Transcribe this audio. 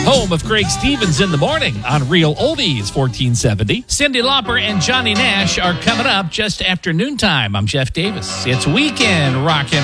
home of Craig Stevens in the morning on Real Oldies 1470. Cyndi Lauper and Johnny Nash are coming up just after noontime. I'm Jeff Davis. It's Weekend Rockin'.